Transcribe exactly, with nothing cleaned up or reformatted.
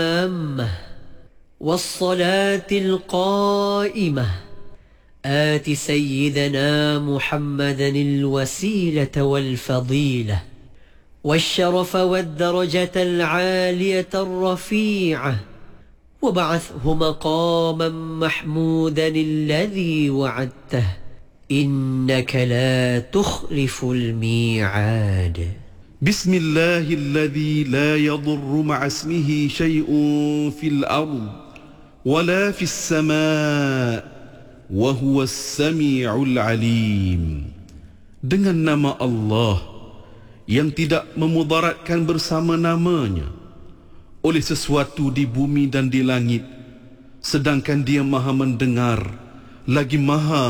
والصلاة القائمة آت سيدنا محمدا الوسيلة والفضيلة والشرف والدرجة العالية الرفيعة وابعثه مقاما محمودا الذي وعدته إنك لا تخلف الميعاد. بسم الله الذي لا يضر مع اسمه شيء في الأرض ولا في السماء وهو السميع العليم. Dengan nama Allah yang tidak memudaratkan bersama namanya oleh sesuatu di bumi dan di langit, sedangkan Dia Maha mendengar lagi Maha